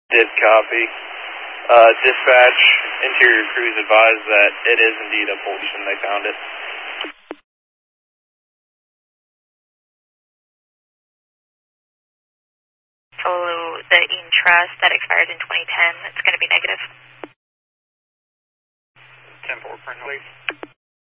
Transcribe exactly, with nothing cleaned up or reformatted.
Did copy. Uh, dispatch, interior crews advised that it is indeed a pollution. They found it. Follow the interest that expired in twenty ten. It's going to be negative. ten four, print, please.